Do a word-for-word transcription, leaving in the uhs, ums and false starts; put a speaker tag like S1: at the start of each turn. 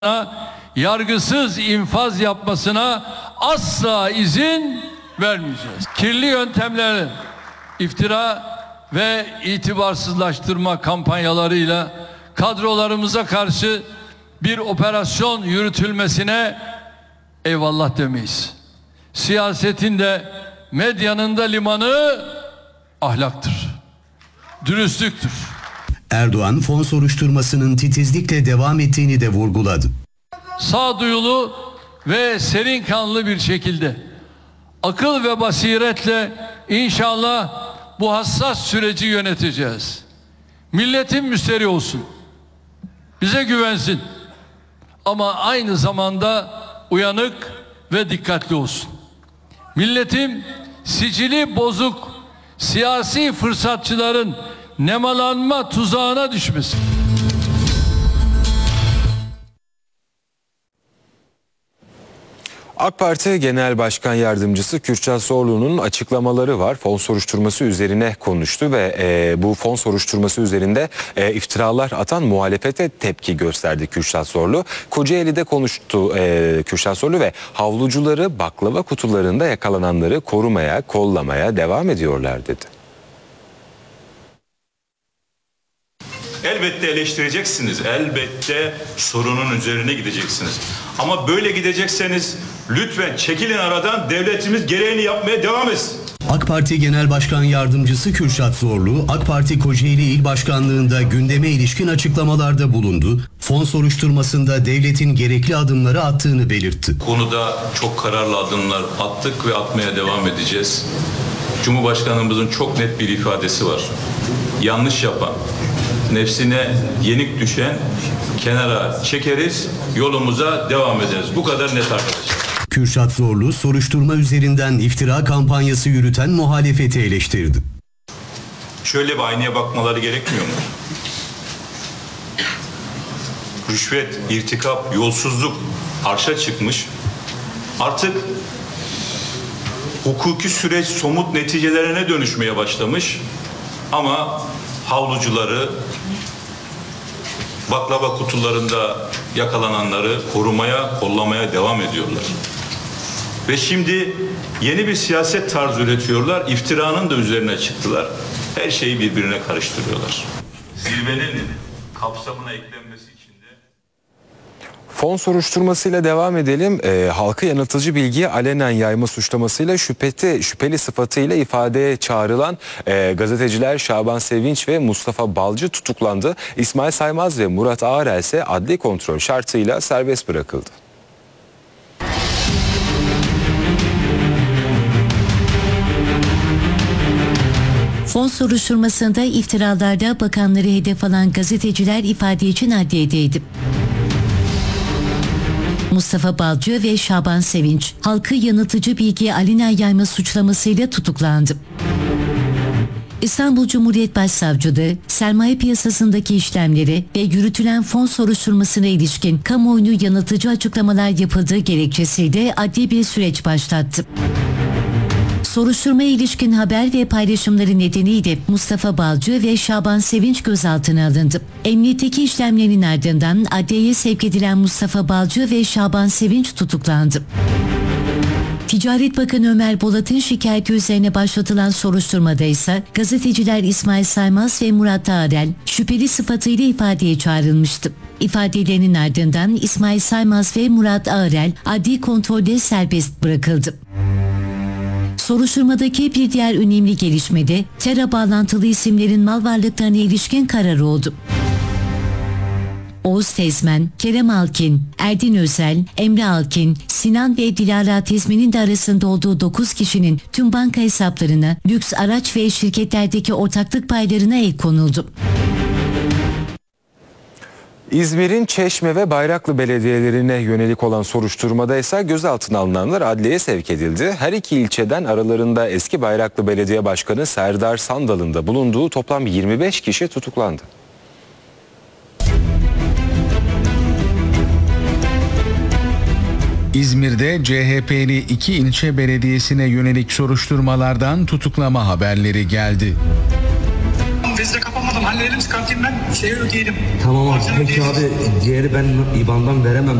S1: yargısız infaz yapmasına asla izin vermeyeceğiz. Kirli yöntemlerin iftira ve itibarsızlaştırma kampanyalarıyla kadrolarımıza karşı bir operasyon yürütülmesine eyvallah demeyiz. Siyasetin de medyanın da limanı ahlaktır, dürüstlüktür.
S2: Erdoğan fon soruşturmasının titizlikle devam ettiğini de vurguladı.
S1: Sağduyulu ve serin kanlı bir şekilde akıl ve basiretle inşallah bu hassas süreci yöneteceğiz. Milletin müşteri olsun, bize güvensin ama aynı zamanda uyanık ve dikkatli olsun. Milletim sicili bozuk siyasi fırsatçıların nemalanma tuzağına düşmesin.
S3: AK Parti Genel Başkan Yardımcısı Kürşat Zorlu'nun açıklamaları var. Fon soruşturması üzerine konuştu ve e, bu fon soruşturması üzerinde e, iftiralar atan muhalefete tepki gösterdi Kürşat Zorlu. Kocaeli'de konuştu e, Kürşat Zorlu ve havlucuları baklava kutularında yakalananları korumaya, kollamaya devam ediyorlar dedi.
S4: Elbette eleştireceksiniz, elbette sorunun üzerine gideceksiniz. Ama böyle gidecekseniz lütfen çekilin aradan, devletimiz gereğini yapmaya devam etsin.
S2: AK Parti Genel Başkan Yardımcısı Kürşat Zorlu, AK Parti Kocaeli İl Başkanlığı'nda gündeme ilişkin açıklamalarda bulundu. Fon soruşturmasında devletin gerekli adımları attığını belirtti.
S4: Konuda çok kararlı adımlar attık ve atmaya devam edeceğiz. Cumhurbaşkanımızın çok net bir ifadesi var. Yanlış yapan, nefsine yenik düşen kenara çekeriz, yolumuza devam ederiz. Bu kadar net arkadaşlar.
S2: Kürşat Zorlu, soruşturma üzerinden iftira kampanyası yürüten muhalefeti eleştirdi.
S4: Şöyle bir aynaya bakmaları gerekmiyor mu? Rüşvet, irtikap, yolsuzluk arşa çıkmış. Artık hukuki süreç somut neticelerine dönüşmeye başlamış. Ama havlucuları, baklava kutularında yakalananları korumaya, kollamaya devam ediyorlar. Ve şimdi yeni bir siyaset tarzı üretiyorlar. İftiranın da üzerine çıktılar. Her şeyi birbirine karıştırıyorlar. Zirvenin kapsamına eklenmesi için de...
S3: Fon soruşturmasıyla devam edelim. E, halkı yanıltıcı bilgiyi alenen yayma suçlamasıyla şüpheti, şüpheli sıfatıyla ifadeye çağrılan e, gazeteciler Şaban Sevinç ve Mustafa Balcı tutuklandı. İsmail Saymaz ve Murat Ağarel ise adli kontrol şartıyla serbest bırakıldı.
S5: Fon soruşturmasında iftiralarda bakanları hedef alan gazeteciler ifade için adliyedeydi. Mustafa Balcı ve Şaban Sevinç, halkı yanıltıcı bilgiyi alenen yayma suçlamasıyla tutuklandı. İstanbul Cumhuriyet Başsavcılığı, sermaye piyasasındaki işlemleri ve yürütülen fon soruşturmasına ilişkin kamuoyunu yanıltıcı açıklamalar yapıldığı gerekçesiyle adli bir süreç başlattı. Soruşturmaya ilişkin haber ve paylaşımları nedeniyle Mustafa Balcı ve Şaban Sevinç gözaltına alındı. Emniyetteki işlemlerin ardından adliyeye sevk edilen Mustafa Balcı ve Şaban Sevinç tutuklandı. Ticaret Bakanı Ömer Bolat'ın şikayeti üzerine başlatılan soruşturmada ise gazeteciler İsmail Saymaz ve Murat Ağarel şüpheli sıfatıyla ifadeye çağrılmıştı. İfadelerinin ardından İsmail Saymaz ve Murat Ağarel adli kontrolde serbest bırakıldı. Soruşturmadaki bir diğer önemli gelişmede terör bağlantılı isimlerin mal varlıklarına ilişkin karar oldu. Oğuz Tezmen, Kerem Alkin, Erdin Özel, Emre Alkin, Sinan ve Dilara Tezmen'in de arasında olduğu dokuz kişinin tüm banka hesaplarına, lüks araç ve şirketlerdeki ortaklık paylarına el konuldu.
S3: İzmir'in Çeşme ve Bayraklı belediyelerine yönelik olan soruşturmada ise gözaltına alınanlar adliyeye sevk edildi. Her iki ilçeden aralarında eski Bayraklı Belediye Başkanı Serdar Sandal'ın da bulunduğu toplam yirmi beş kişi tutuklandı.
S6: İzmir'de C H P'li iki ilçe belediyesine yönelik soruşturmalardan tutuklama haberleri geldi.
S7: Tamam vezire kapanmadan halledelim, çıkartayım ben, şeyi ödeyelim.
S8: Tamam abi.
S7: Harcını
S8: Peki
S7: ödeyelim.
S8: abi diğeri ben İ B A N'dan veremem.